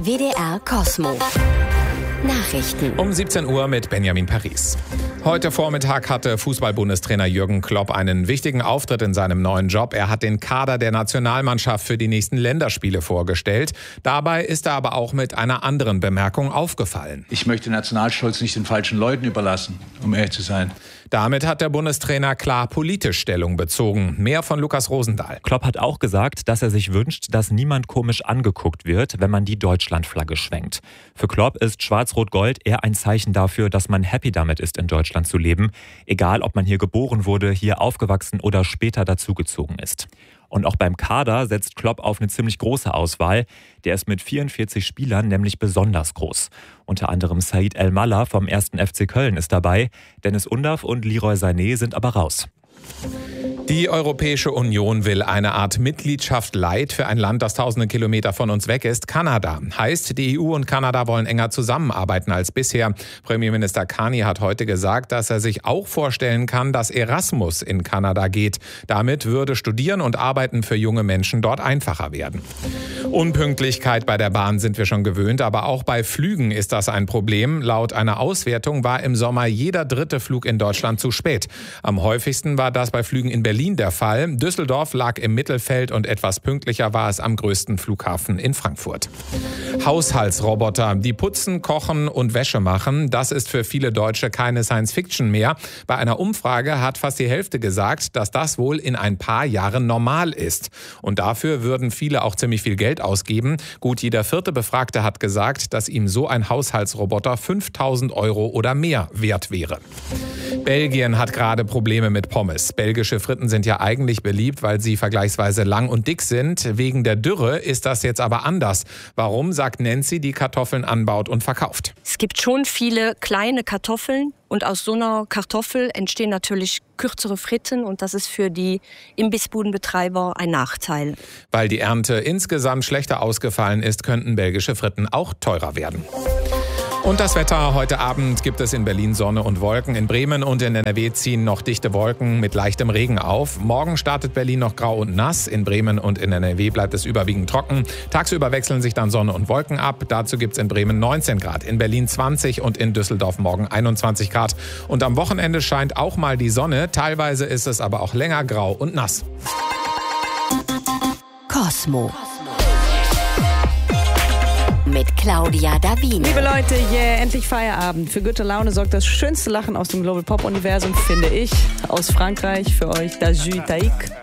WDR Cosmo. Nachrichten. Um 17 Uhr mit Benjamin Paris. Heute Vormittag hatte Fußball-Bundestrainer Jürgen Klopp einen wichtigen Auftritt in seinem neuen Job. Er hat den Kader der Nationalmannschaft für die nächsten Länderspiele vorgestellt. Dabei ist er aber auch mit einer anderen Bemerkung aufgefallen. Ich möchte Nationalstolz nicht den falschen Leuten überlassen, um ehrlich zu sein. Damit hat der Bundestrainer klar politisch Stellung bezogen. Mehr von Lukas Rosendahl. Klopp hat auch gesagt, dass er sich wünscht, dass niemand komisch angeguckt wird, wenn man die Deutschlandflagge schwenkt. Für Klopp ist Schwarz-Rot-Gold eher ein Zeichen dafür, dass man happy damit ist, in Deutschland zu leben. Egal, ob man hier geboren wurde, hier aufgewachsen oder später dazugezogen ist. Und auch beim Kader setzt Klopp auf eine ziemlich große Auswahl. Der ist mit 44 Spielern nämlich besonders groß. Unter anderem Said El-Mallah vom 1. FC Köln ist dabei. Dennis Undav und Leroy Sané sind aber raus. Die Europäische Union will eine Art Mitgliedschaft light für ein Land, das tausende Kilometer von uns weg ist, Kanada. Heißt, die EU und Kanada wollen enger zusammenarbeiten als bisher. Premierminister Carney hat heute gesagt, dass er sich auch vorstellen kann, dass Erasmus in Kanada geht. Damit würde Studieren und Arbeiten für junge Menschen dort einfacher werden. Unpünktlichkeit bei der Bahn sind wir schon gewöhnt, aber auch bei Flügen ist das ein Problem. Laut einer Auswertung war im Sommer jeder dritte Flug in Deutschland zu spät. Am häufigsten war das bei Flügen in Berlin der Fall. Düsseldorf lag im Mittelfeld und etwas pünktlicher war es am größten Flughafen in Frankfurt. Haushaltsroboter, die putzen, kochen und Wäsche machen, das ist für viele Deutsche keine Science-Fiction mehr. Bei einer Umfrage hat fast die Hälfte gesagt, dass das wohl in ein paar Jahren normal ist. Und dafür würden viele auch ziemlich viel Geld ausgeben. Gut jeder vierte Befragte hat gesagt, dass ihm so ein Haushaltsroboter 5.000 € oder mehr wert wäre. Belgien hat gerade Probleme mit Pommes. Belgische Fritten sind ja eigentlich beliebt, weil sie vergleichsweise lang und dick sind. Wegen der Dürre ist das jetzt aber anders. Warum, sagt Nancy, die Kartoffeln anbaut und verkauft? Es gibt schon viele kleine Kartoffeln und aus so einer Kartoffel entstehen natürlich kürzere Fritten und das ist für die Imbissbudenbetreiber ein Nachteil. Weil die Ernte insgesamt schlechter ausgefallen ist, könnten belgische Fritten auch teurer werden. Und das Wetter. Heute Abend gibt es in Berlin Sonne und Wolken. In Bremen und in NRW ziehen noch dichte Wolken mit leichtem Regen auf. Morgen startet Berlin noch grau und nass. In Bremen und in NRW bleibt es überwiegend trocken. Tagsüber wechseln sich dann Sonne und Wolken ab. Dazu gibt es in Bremen 19 Grad, in Berlin 20 und in Düsseldorf morgen 21 Grad. Und am Wochenende scheint auch mal die Sonne. Teilweise ist es aber auch länger grau und nass. Cosmo. Mit Claudia Davino. Liebe Leute, endlich Feierabend. Für gute Laune sorgt das schönste Lachen aus dem Global Pop Universum, finde ich. Aus Frankreich für euch, Das Jus Taïk.